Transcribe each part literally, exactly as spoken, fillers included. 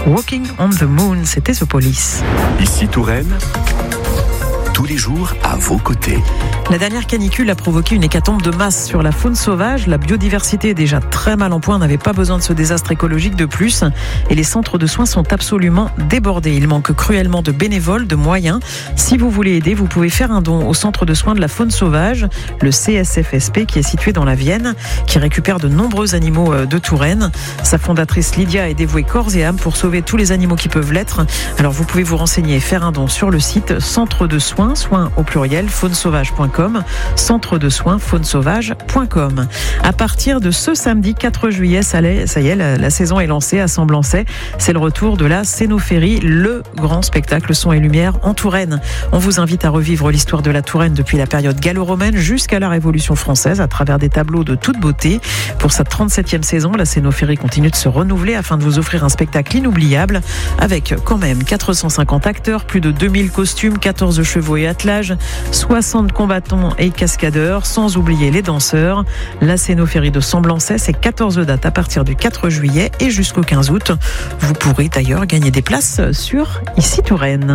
Walking on the Moon, c'était The Police. Ici Touraine, tous les jours à vos côtés. La dernière canicule a provoqué une hécatombe de masse sur la faune sauvage. La biodiversité est déjà très mal en point, on n'avait pas besoin de ce désastre écologique de plus. Et les centres de soins sont absolument débordés. Il manque cruellement de bénévoles, de moyens. Si vous voulez aider, vous pouvez faire un don au centre de soins de la faune sauvage, le C S F S P, qui est situé dans la Vienne, qui récupère de nombreux animaux de Touraine. Sa fondatrice Lydia est dévouée corps et âme pour sauver tous les animaux qui peuvent l'être. Alors vous pouvez vous renseigner et faire un don sur le site centre de soins, soins au pluriel, faunesauvage point com, centre de soins faunesauvage point com. À partir de ce samedi quatre juillet, ça y est, la, la saison est lancée à Semblançay. C'est le retour de la Scénophérie, le grand spectacle son et lumière en Touraine. On vous invite à revivre l'histoire de la Touraine depuis la période gallo-romaine jusqu'à la Révolution française à travers des tableaux de toute beauté. Pour sa trente-septième saison, la Scénophérie continue de se renouveler afin de vous offrir un spectacle inoubliable avec quand même quatre cent cinquante acteurs, plus de deux mille costumes, quatorze chevaux et attelages, soixante combattants et cascadeurs, sans oublier les danseurs. La Scénophérie de Semblançay, c'est quatorze dates à partir du quatre juillet et jusqu'au quinze août. Vous pourrez d'ailleurs gagner des places sur Ici Touraine.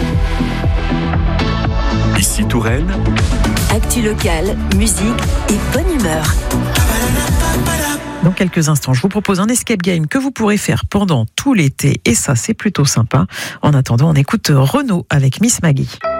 Ici Touraine, actu locale, musique et bonne humeur. Dans quelques instants, je vous propose un escape game que vous pourrez faire pendant tout l'été et ça, c'est plutôt sympa. En attendant, on écoute Renaud avec Miss Maggie.